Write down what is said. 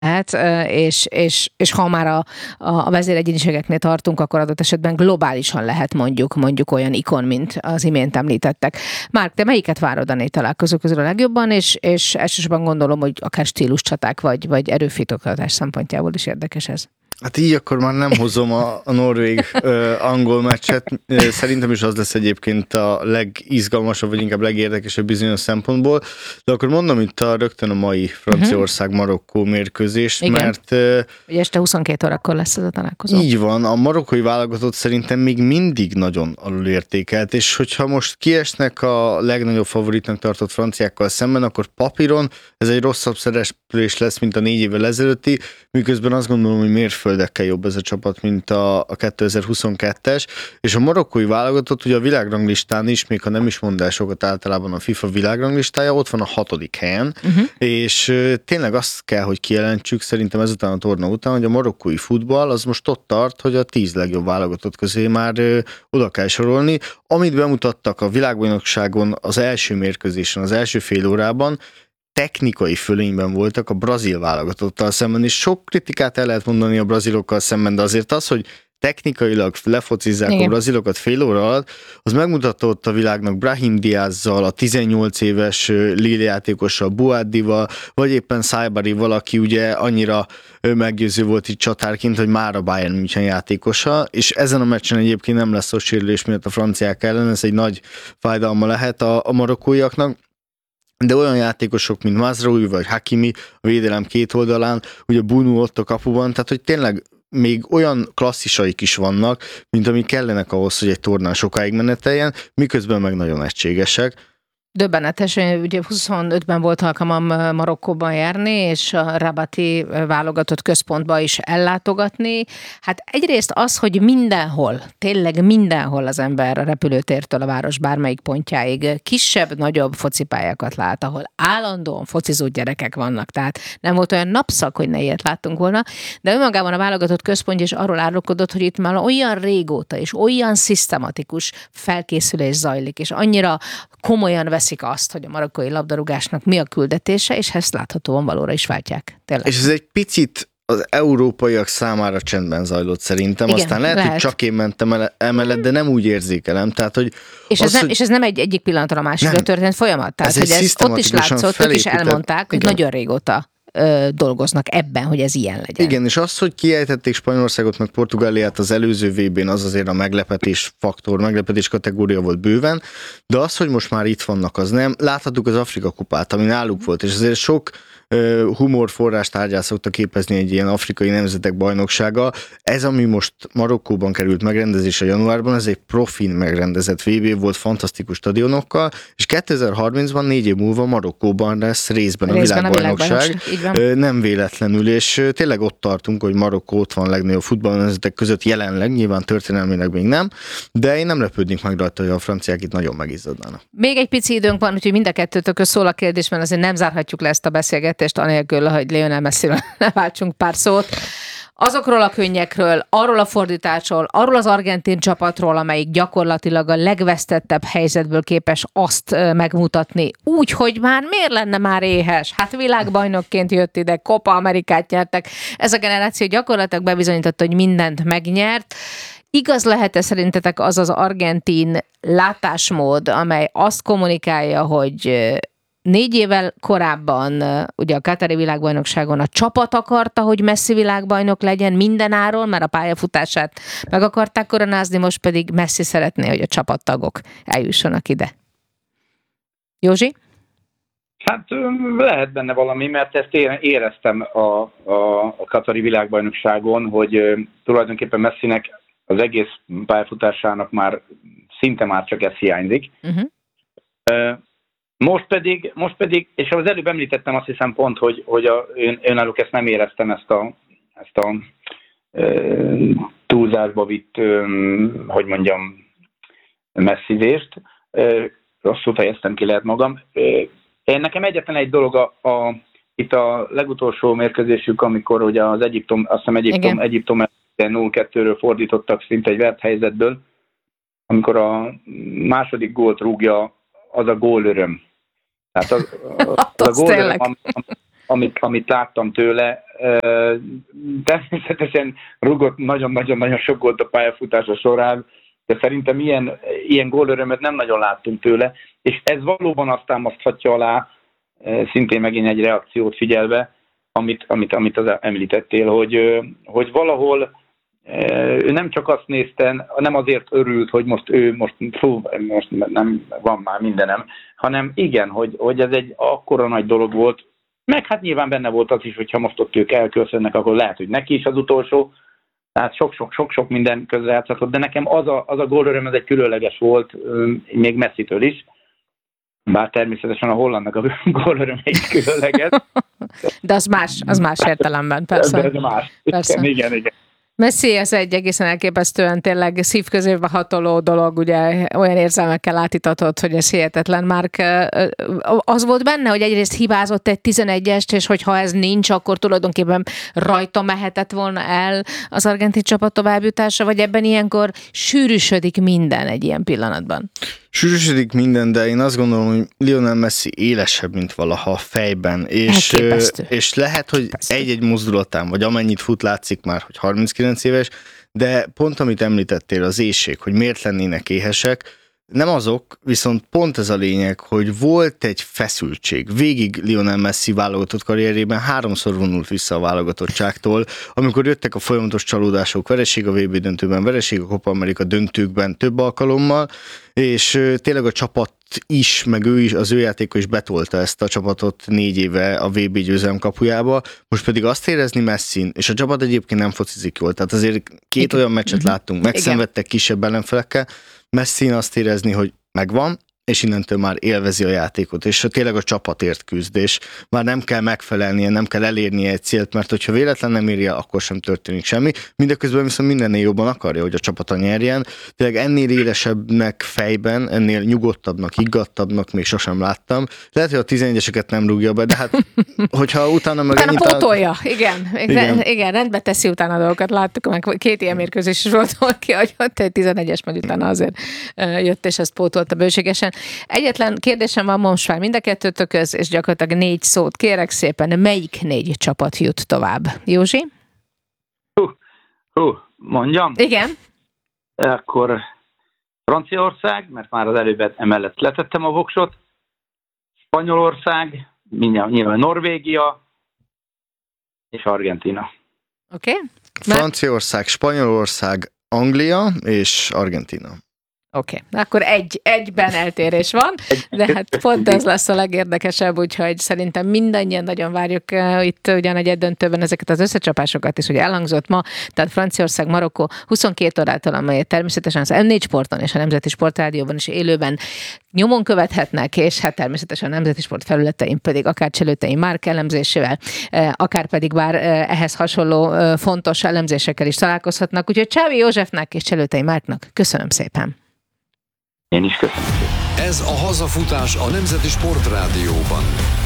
lehet, és ha már a vezéregyéniségeknél tartunk, akkor adott esetben globálisan lehet mondjuk olyan ikon, mint az imént említettek. Márk, te melyiket várod a 4 találkozó közül a legjobban, és elsősorban gondolom, hogy akár stíluscsaták vagy erőfitoktatás szempontjából is érdekes ez. Hát így akkor már nem hozom a norvég-angol meccset. Szerintem is az lesz egyébként a legizgalmasabb, vagy inkább legérdekesebb bizonyos szempontból. De akkor mondom itt rögtön a mai Franciaország-Marokkó mérkőzést, igen. Mert... Ugye este 22 órakor lesz ez a találkozó. Így van, a marokkói válogatott szerintem még mindig nagyon alulértékelt, és hogyha most kiesnek a legnagyobb favoritnak tartott franciákkal szemben, akkor papíron ez egy rosszabb szereplés lesz, mint a 4 évvel ezelőtti, miközben azt gondolom, hogy mérföldekkel jobb ez a csapat, mint a 2022-es, és a marokkói válogatott ugye a világranglistán is, még ha nem is mond el sokat általában a FIFA világranglistája, ott van a 6. helyen, és tényleg azt kell, hogy kijelentsük szerintem ezután a torna után, hogy a marokkói futball az most ott tart, hogy a 10 legjobb válogatott közé már oda kell sorolni. Amit bemutattak a világbajnokságon az első mérkőzésen, az első fél órában, technikai fölényben voltak a brazil válogatottal szemben, és sok kritikát el lehet mondani a brazilokkal szemben, de azért az, hogy technikailag lefocizzák a brazilokat fél óra alatt, az megmutatta ott a világnak Brahim Diazzal, a 18 éves Lille játékossal, Buaddival, vagy éppen Saibarival, aki ugye annyira meggyőző volt itt csatárként, hogy már a Bayern München játékosa, és ezen a meccsen egyébként nem lesz a sérülés miatt a franciák ellen, ez egy nagy fájdalma lehet a marokkóiaknak. De olyan játékosok, mint Mazraoui vagy Hakimi a védelem két oldalán, ugye Bunu ott a kapuban, tehát hogy tényleg még olyan klasszisaik is vannak, mint amik kellenek ahhoz, hogy egy tornán sokáig meneteljen, miközben meg nagyon egységesek. Döbbenetes, ugye 25-ben volt alkalmam Marokkóban járni, és a Rabati válogatott központba is ellátogatni. Hát egyrészt az, hogy mindenhol, tényleg mindenhol az ember a repülőtértől a város bármelyik pontjáig kisebb-nagyobb focipályákat lát, ahol állandóan focizó gyerekek vannak, tehát nem volt olyan napszak, hogy ne ilyet láttunk volna, de önmagában a válogatott központja is arról árulkodott, hogy itt már olyan régóta és olyan szisztematikus felkészülés zajlik, és annyira komolyan veszik azt, hogy a marokkói labdarúgásnak mi a küldetése, és ezt láthatóan valóra is váltják. Tényleg. És ez egy picit az európaiak számára csendben zajlott szerintem. Igen, aztán lehet, hogy csak én mentem emellett, de nem úgy érzékelem. Tehát, hogy és ez nem egyik pillanatra a másikra történt folyamat. Tehát, hogy ez ott is látszott, ők is elmondták, hogy nagyon régóta dolgoznak ebben, hogy ez ilyen legyen. Igen, és az, hogy kiejtették Spanyolországot meg Portugáliát az előző VB-n, az azért a meglepetés faktor, meglepetés kategória volt bőven, de az, hogy most már itt vannak, az nem. Láthattuk az Afrika kupát, ami náluk volt, és azért sok humorforrás tárgyát szokta képezni egy ilyen afrikai nemzetek bajnoksága. Ez, ami most Marokkóban került megrendezésre januárban, ez egy profin megrendezett VB volt, fantasztikus stadionokkal, és 2030-ban 4 év múlva Marokkóban lesz részben a világbajnokság. Nem véletlenül, és tényleg ott tartunk, hogy Marokkó ott van a legnagyobb futballnemzetek között jelenleg, nyilván történelmileg még nem, de én nem lepődnék meg rajta, hogy a franciák itt nagyon megizzadnának. Még egy pici időnk van, úgyhogy mind a kettőtökhöz szól a kérdés, mert azért nem zárhatjuk le ezt a beszélgetést, anélkül, hogy Lionel Messiről ne váltsunk pár szót. Azokról a könnyekről, arról a fordításról, arról az argentin csapatról, amelyik gyakorlatilag a legvesztettebb helyzetből képes azt megmutatni, úgy, hogy már miért lenne már éhes? Hát világbajnokként jött ide, Copa Amerikát nyertek. Ez a generáció gyakorlatilag bebizonyította, hogy mindent megnyert. Igaz lehet-e szerintetek az az argentin látásmód, amely azt kommunikálja, hogy 4 évvel korábban, ugye a Katari világbajnokságon a csapat akarta, hogy Messi világbajnok legyen mindenáron, mert a pályafutását meg akarták koronázni, most pedig Messi szeretné, hogy a csapattagok eljussanak ide. Józsi? Hát lehet benne valami, mert ezt éreztem a Katari világbajnokságon, hogy tulajdonképpen Messinek az egész pályafutásának már szinte már csak ez hiányzik. Most pedig, és az előbb említettem, azt hiszem pont, hogy én náluk ezt nem éreztem, ezt a túlzásba vitt, hogy mondjam, messzizést. Rosszul fejeztem ki, lehet magam. Nekem egyetlen egy dolog itt a legutolsó mérkőzésük, amikor ugye az Egyiptom 0-2-ről fordítottak szinte egy vert helyzetből, amikor a második gólt rúgja, az a gólöröm. Tehát az a gólöröm, amit láttam tőle. Természetesen rugott nagyon-nagyon-nagyon sok gólt a pályafutása során, de szerintem ilyen gólörömöt nem nagyon láttunk tőle, és ez valóban azt támaszthatja alá, szintén megint egy reakciót figyelve, amit az említettél, hogy valahol ő nem csak azt nézte, nem azért örült, hogy most nem van már mindenem, hanem igen, hogy ez egy akkora nagy dolog volt, meg hát nyilván benne volt az is, hogyha most ott ők elköszönnek, akkor lehet, hogy neki is az utolsó, tehát sok-sok minden közrejátszhatott, de nekem az a gólöröm, ez egy különleges volt, még Messitől is, bár természetesen a hollandnak a gólöröm egy különleges. De az más értelemben, persze. De más. Persze. Igen. Messi ez egy egészen elképesztően tényleg szívközébe hatoló dolog, ugye olyan érzelmekkel átitatott, hogy ez hihetetlen. Márk, az volt benne, hogy egyrészt hibázott egy 11-est, és hogyha ez nincs, akkor tulajdonképpen rajta mehetett volna el az argentin csapat továbbjutása, vagy ebben ilyenkor sűrűsödik minden egy ilyen pillanatban? Sűrűsödik minden, de én azt gondolom, hogy Lionel Messi élesebb, mint valaha fejben, és lehet, hogy egy-egy mozdulatán, vagy amennyit fut, látszik már, hogy 39 éves, de pont amit említettél, az éhség, hogy miért lennének éhesek, nem azok, viszont pont ez a lényeg, hogy volt egy feszültség. Végig Lionel Messi válogatott karrierében 3-szor vonult vissza a válogatottságtól, amikor jöttek a folyamatos csalódások, vereség a VB döntőben, vereség a Copa America döntőkben több alkalommal, és tényleg a csapat is, meg ő is, az ő játéka is betolta ezt a csapatot 4 éve a VB győzelem kapujába, most pedig azt érezni Messin, és a csapat egyébként nem focizik jól, tehát azért 2 olyan meccset láttunk, megszenvedtek kisebb ellenfelekkel, Messin azt érezni, hogy megvan, és innentől már élvezi a játékot, és tényleg a csapatért küzd, és már nem kell megfelelnie, nem kell elérnie egy célt, mert hogyha véletlen nem érje, akkor sem történik semmi. Mindeközben viszont mindennél jobban akarja, hogy a csapata nyerjen. Tényleg ennél élesebbnek fejben, ennél nyugodtabbnak, higgadtabbnak még sosem láttam. Lehet, hogy a 11-eseket nem rúgja be, de hát hogyha utána meg ennyit... pótolja, igen, rendbe teszi utána a dolgokat. Láttuk, meg 2 ilyen mérkőzés is volt, hogy ott egy 11-es, majd utána azért jött, és ezt pótolta bőségesen. Egyetlen kérdésem van most már mind a kettőtökhöz, és gyakorlatilag 4 szót. Kérek szépen, melyik 4 csapat jut tovább? Józsi? Mondjam? Igen. Akkor Franciaország, mert már az előbb emellett letettem a voksot. Spanyolország, nyilván Norvégia és Argentína. Oké. Franciaország, Spanyolország, Anglia és Argentína. Oké, akkor egyben eltérés van, de hát pont ez lesz a legérdekesebb, úgyhogy szerintem mindannyian nagyon várjuk itt ugyan egy döntőben ezeket az összecsapásokat is, hogy elhangzott ma, tehát Franciaország, Marokkó 22 órától, amelyet természetesen az M4 Sporton és a Nemzeti Sportrádióban is élőben nyomon követhetnek, és hát természetesen a Nemzeti Sport felületein pedig akár Cselőtei Márk elemzésével, akár pedig bár ehhez hasonló fontos elemzésekkel is találkozhatnak, úgyhogy Csávi Józsefnek és Cselőtei Márknak köszönöm szépen. Én is köszönöm. Ez a hazafutás a Nemzeti Sportrádióban.